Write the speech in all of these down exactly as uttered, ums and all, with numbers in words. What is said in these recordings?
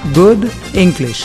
Good English.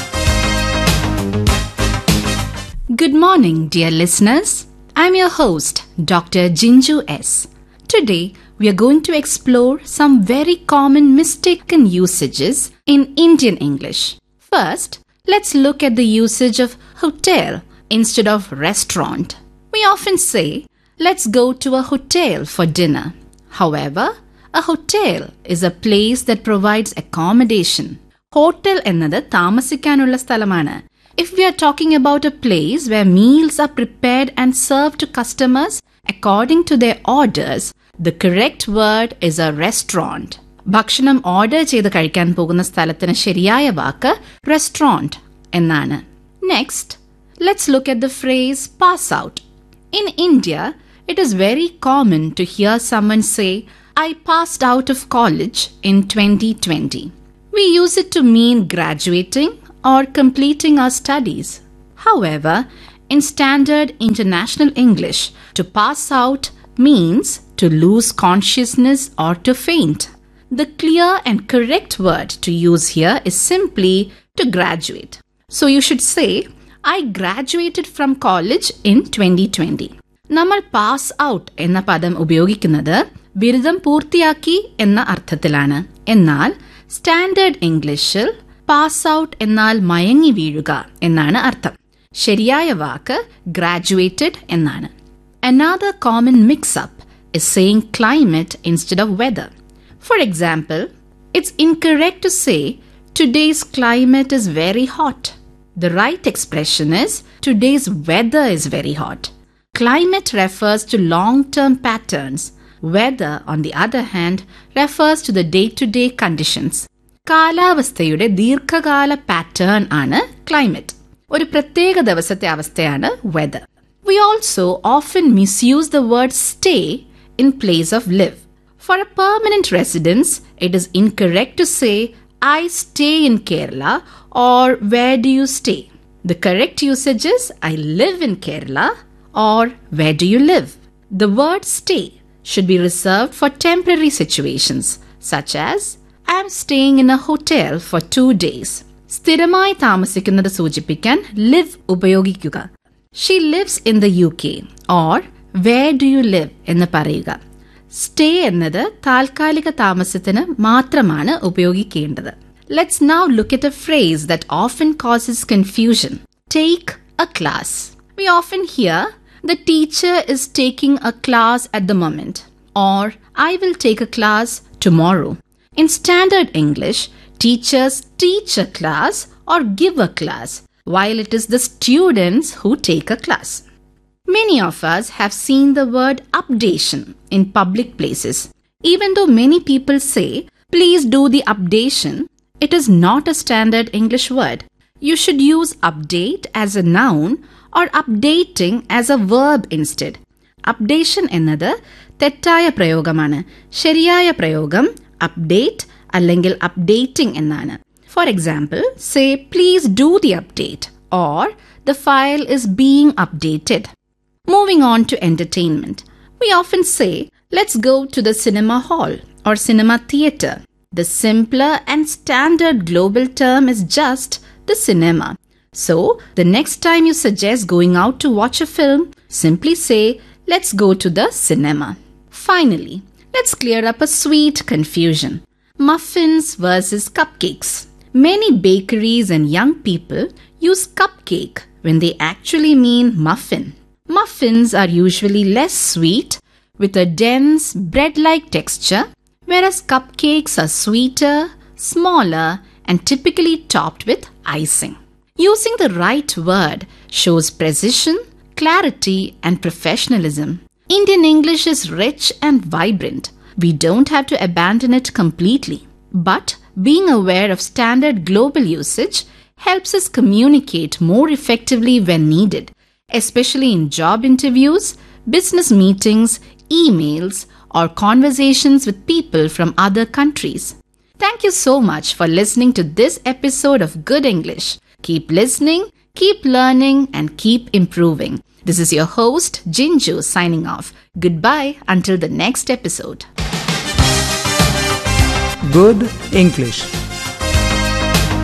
Good morning, dear listeners. I'm your host, Doctor Jinju S. Today, we are going to explore some very common mistaken usages in Indian English. First, let's look at the usage of hotel instead of restaurant. We often say, let's go to a hotel for dinner. However, a hotel is a place that provides accommodation. Hotel എന്നത് താമസിക്കാനുള്ള സ്ഥലമാണ്. If we are talking about a place where meals are prepared and served to customers according to their orders, the correct word is a restaurant. ഭക്ഷണം order ചെയ്ത് കഴിക്കാൻ പോകുന്ന സ്ഥലത്തിന് ശരിയായ വാക്ക് restaurant എന്നാണ്. Next, let's look at the phrase pass out. In India, it is very common to hear someone say, I passed out of college in twenty twenty. We use it to mean graduating or completing our studies. However, in standard international English, to pass out means to lose consciousness or to faint. The clear and correct word to use here is simply to graduate. So you should say, I graduated from college in twenty twenty. നമ്മൾ pass out എന്ന പദം ഉപയോഗിക്കുന്നത് ബിരുദം പൂർത്തിയാക്കി എന്ന അർത്ഥത്തിലാണ്. എന്നാൽ standard ഇംഗ്ലീഷിൽ പാസ് ഔട്ട് എന്നാൽ മയങ്ങി വീഴുക എന്നാണ് അർത്ഥം. ശരിയായ വാക്ക് ഗ്രാജുവേറ്റഡ് എന്നാണ്. Another common mix-up is saying climate instead of weather. For example, it's incorrect to say today's climate is very hot. The right expression is today's weather is very hot. Climate refers to long-term patterns. Weather, on the other hand, refers to the day-to-day conditions. കാലാവസ്ഥയുടെ ദീർഘകാല pattern ആണ് climate. ഒരു പ്രത്യേക ദിവസത്തെ അവസ്ഥയാണ് whether. We also often misuse the word stay in place of live. For a permanent residence, it is incorrect to say, I stay in Kerala or where do you stay? The correct usage is, I live in Kerala or where do you live? The word stay should be reserved for temporary situations, such as, I am staying in a hotel for two days. സ്ഥിരമായി താമസിക്കുന്നത് സൂചിപ്പിക്കാൻ live ഉപയോഗിക്കുക. She lives in the U K or where do you live എന്ന് പറയുക. Stay എന്നത് താൽക്കാലിക താമസത്തിന് മാത്രമാണ് ഉപയോഗിക്കേണ്ടത്. Let's now look at a phrase that often causes confusion. Take a class. We often hear, the teacher is taking a class at the moment, or I will take a class tomorrow. In standard English, teachers teach a class or give a class, while it is the students who take a class. Many of us have seen the word updation in public places. Even though many people say, please do the updation, it is not a standard English word. You should use update as a noun or updating as a verb instead. Updation എന്നത് തെറ്റായ പ്രയോഗമാണ്. ശരിയായ പ്രയോഗം update അല്ലെങ്കിൽ updating എന്നാണ്. For example, say please do the update or the file is being updated. Moving on to entertainment. We often say let's go to the cinema hall or cinema theatre. The simpler and standard global term is just the cinema. So, the next time you suggest going out to watch a film, simply say, let's go to the cinema. Finally, let's clear up a sweet confusion. Muffins versus cupcakes. Many bakeries and young people use cupcake when they actually mean muffin. Muffins are usually less sweet with a dense bread-like texture, whereas cupcakes are sweeter, smaller, and typically topped with icing. Using the right word shows precision, clarity, and professionalism. Indian English is rich and vibrant. We don't have to abandon it completely. But being aware of standard global usage helps us communicate more effectively when needed, especially in job interviews, business meetings, emails, or conversations with people from other countries. Thank you so much for listening to this episode of Good English. Keep listening, keep learning, and keep improving. This is your host, Jinju, signing off. Goodbye until the next episode. Good English.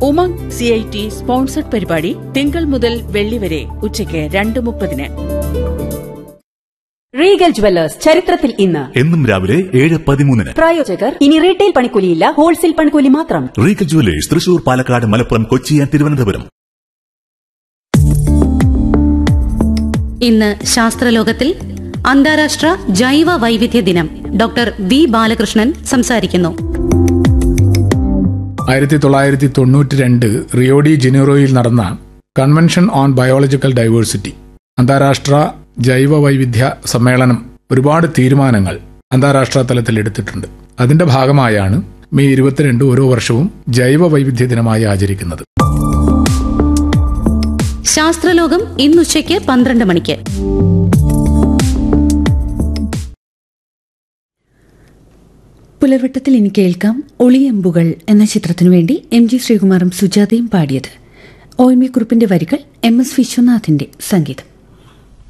Umang C I T sponsored പരിപാടി തിങ്കൾ മുതൽ വെള്ളി വരെ ഉച്ചയ്ക്ക് രണ്ട് മുപ്പതിന്. Regal jewellers ചരിത്രത്തിൽ ഇന്ന് എന്നും രാവിലെ ഏഴ് പതിമൂന്നിന്. പ്രായോജകർ ഇനി റീറ്റെയിൽ പണിക്കൂലിയില്ല, ഹോൾസെയിൽ പണിക്കൂലി മാത്രം. Regal jewellers Thrissur, Palakkad, Malappuram, Kochi and Thiruvananthapuram. ഇന്ന് ശാസ്ത്രലോകത്തിൽ അന്താരാഷ്ട്ര ജൈവ വൈവിധ്യ ദിനം. ഡോക്ടർ വി ബാലകൃഷ്ണൻ സംസാരിക്കുന്നു. ആയിരത്തി തൊള്ളായിരത്തി തൊണ്ണൂറ്റി രണ്ട് റിയോ ഡി ജനീറോയിൽ നടന്ന കൺവെൻഷൻ ഓൺ ബയോളജിക്കൽ ഡൈവേഴ്സിറ്റി അന്താരാഷ്ട്ര ജൈവ വൈവിധ്യ സമ്മേളനം ഒരുപാട് തീരുമാനങ്ങൾ അന്താരാഷ്ട്ര തലത്തിൽ എടുത്തിട്ടുണ്ട്. അതിന്റെ ഭാഗമായാണ് മെയ് ഇരുപത്തിരണ്ട് ഓരോ വർഷവും ജൈവ വൈവിധ്യ ദിനമായി ആചരിക്കുന്നത്. ശാസ്ത്രലോകം ഇന്നുച്ചയ്ക്ക് പന്ത്രണ്ട് മണിക്ക്. പുലർവട്ടത്തിൽ ഇനി കേൾക്കാം ഒളിയമ്പുകൾ എന്ന ചിത്രത്തിനു വേണ്ടി എം ജി ശ്രീകുമാറും സുജാതയും പാടിയത്. ഒ എം വി കുറുപ്പിന്റെ വരികൾ, എം എസ് വിശ്വനാഥിന്റെ സംഗീതം.